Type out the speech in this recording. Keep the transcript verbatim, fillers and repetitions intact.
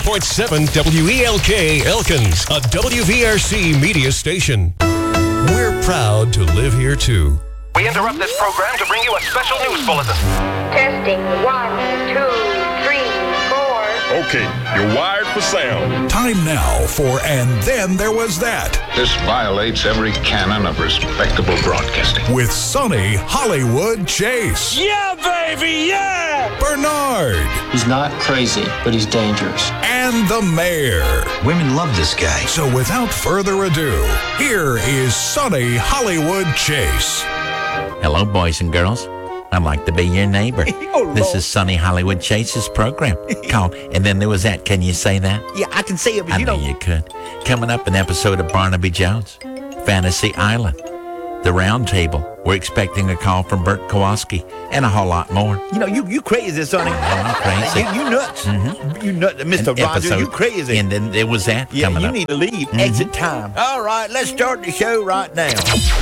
point seven W E L K Elkins, a W V R C media station. We're proud to live here, too. We interrupt this program to bring you a special news bulletin. Testing. One, two, three, four. Okay, you're wired for sound. Time now for And Then There Was That. This violates every canon of respectable broadcasting. With Sonny Hollywood Chase. Yeah, baby, yeah! Bernard. He's not crazy, but he's dangerous. And the mayor. Women love this guy. So without further ado, here is Sonny Hollywood Chase. Hello, boys and girls. I'd like to be your neighbor. Oh, this Lord. is Sonny Hollywood Chase's program called And Then There Was That. Can you say that? Yeah, I can say it, but I you know know. you could. Coming up, an episode of Barnaby Jones, Fantasy Island, The Round Table. We're expecting a call from Bert Kowalski, and a whole lot more. You know, you you crazy, Sonny. I'm crazy. You, you nuts. Mhm. You nuts. Mister An Rogers, episode, you crazy. And then there was that yeah, coming you up. need to leave. Exit time. All right, let's start the show right now.